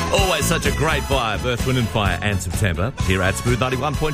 Always such a great vibe, Earth, Wind and Fire and September here at Smooth 91.5.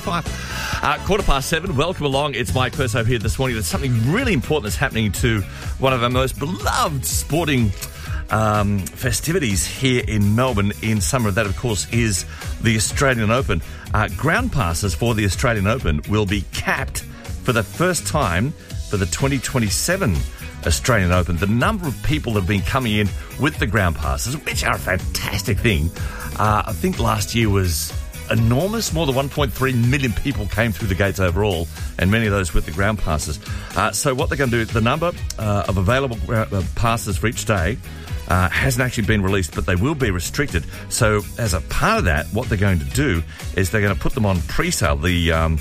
7:15, welcome along. It's Mike Perso here this morning. There's something really important that's happening to one of our most beloved sporting festivities here in Melbourne in summer. That, of course, is the Australian Open. Ground passes for the Australian Open will be capped for the first time for the 2027 Australian Open. The number of people that have been coming in with the ground passes, which are a fantastic thing, I think last year was enormous. More than 1.3 million people came through the gates overall, and many of those with the ground passes. So what they're going to do, the number of available passes for each day hasn't actually been released, but they will be restricted. So as a part of that, what they're going to do is they're going to put them on pre-sale. The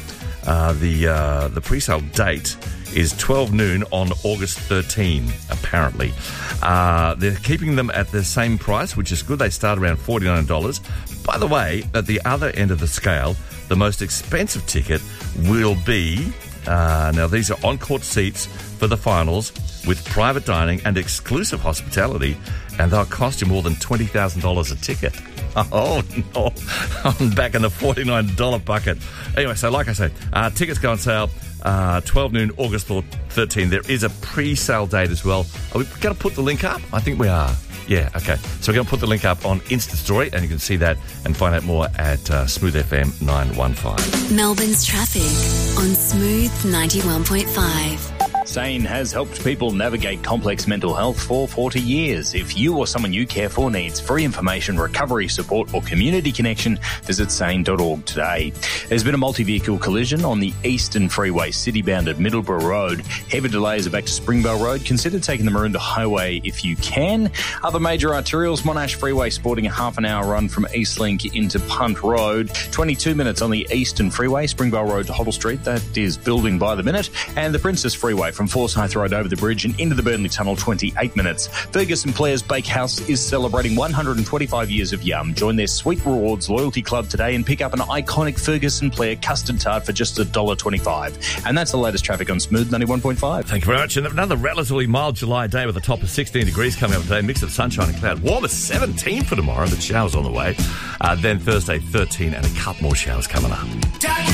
pre-sale date is 12 noon on August 13, apparently. They're keeping them at the same price, which is good. They start around $49. By the way, at the other end of the scale, the most expensive ticket will be, now these are on-court seats for the finals with private dining and exclusive hospitality, and they'll cost you more than $20,000 a ticket. Oh, no. I'm back in the $49 bucket. Anyway, so like I said, tickets go on sale 12 noon, August 13. There is a pre-sale date as well. Are we going to put the link up? I think we are. Yeah, okay. So we're going to put the link up on Insta Story, and you can see that and find out more at Smooth FM 915. Melbourne's traffic on Smooth 91.5. SANE has helped people navigate complex mental health for 40 years. If you or someone you care for needs free information, recovery support or community connection, visit sane.org today. There's been a multi-vehicle collision on the Eastern Freeway city-bound at Middleborough Road. Heavy delays are back to Springvale Road. Consider taking the Maroondah Highway if you can. Other major arterials, Monash Freeway sporting a half an hour run from Eastlink into Punt Road. 22 minutes on the Eastern Freeway, Springvale Road to Hoddle Street. That is building by the minute. And the Princess Freeway from Forsyth Road over the bridge and into the Burnley Tunnel, 28 minutes. Ferguson Players Bakehouse is celebrating 125 years of yum. Join their Sweet Rewards loyalty club today and pick up an iconic Ferguson Player custard tart for just $1.25. And that's the latest traffic on Smooth 91.5. Thank you very much. And another relatively mild July day with a top of 16 degrees coming up today. Mix of sunshine and cloud. Warm at 17 for tomorrow, but showers on the way. Then Thursday, 13 and a couple more showers coming up.